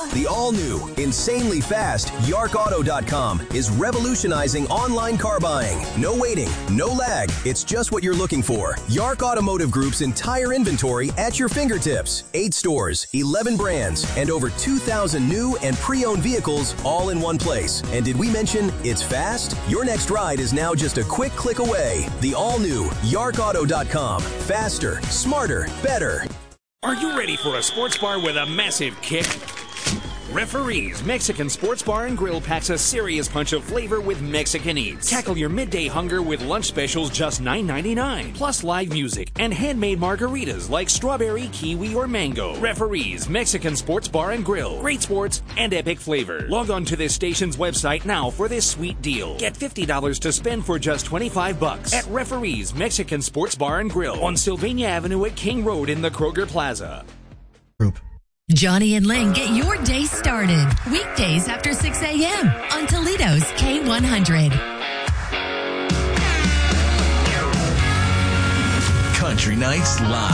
The all-new, insanely fast YarkAuto.com is revolutionizing online car buying. No waiting, no lag. It's just what you're looking for. Yark Automotive Group's entire inventory at your fingertips. 8 stores, 11 brands, and over 2,000 new and pre-owned vehicles all in one place. And did we mention it's fast? Your next ride is now just a quick click away. The all-new YarkAuto.com. Faster, smarter, better. Are you ready for a sports bar with a massive kick? Referees Mexican Sports Bar and Grill packs a serious punch of flavor with Mexican Eats. Tackle your midday hunger with lunch specials just $9.99. Plus live music and handmade margaritas like strawberry, kiwi, or mango. Referees Mexican Sports Bar and Grill. Great sports and epic flavor. Log on to this station's website now for this sweet deal. Get $50 to spend for just $25 at Referees Mexican Sports Bar and Grill on Sylvania Avenue at King Road in the Kroger Plaza. Johnny and Ling get your day started. Weekdays after 6 a.m. on Toledo's K100. Country Nights Live.